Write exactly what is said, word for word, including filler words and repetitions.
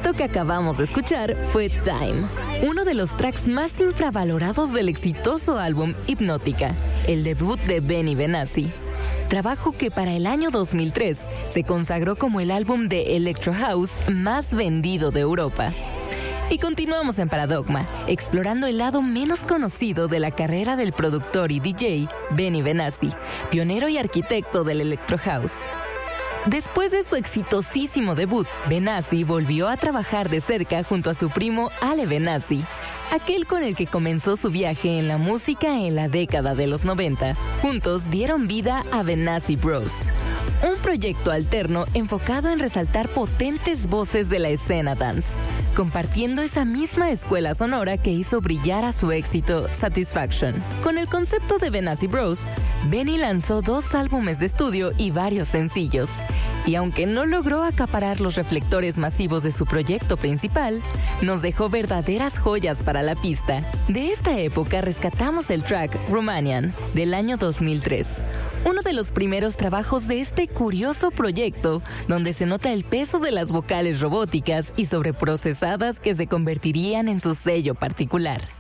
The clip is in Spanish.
Esto que acabamos de escuchar fue Time, uno de los tracks más infravalorados del exitoso álbum Hypnotica, el debut de Benny Benassi. Trabajo que para el año dos mil tres se consagró como el álbum de Electro House más vendido de Europa. Y continuamos en Paradogma, explorando el lado menos conocido de la carrera del productor y D J Benny Benassi, pionero y arquitecto del Electro House. Después de su exitosísimo debut, Benassi volvió a trabajar de cerca junto a su primo Ale Benassi, aquel con el que comenzó su viaje en la música en la década de los noventa. Juntos dieron vida a Benassi Bros, un proyecto alterno enfocado en resaltar potentes voces de la escena dance, compartiendo esa misma escuela sonora que hizo brillar a su éxito Satisfaction. Con el concepto de Benassi Bros, Benny lanzó dos álbumes de estudio y varios sencillos. Y aunque no logró acaparar los reflectores masivos de su proyecto principal, nos dejó verdaderas joyas para la pista. De esta época rescatamos el track Romanian del año dos mil tres. Uno de los primeros trabajos de este curioso proyecto, donde se nota el peso de las vocales robóticas y sobreprocesadas que se convertirían en su sello particular.